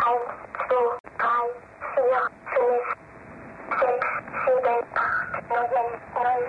2, 3, 4, 5, 6, 7, 8, 9, 9.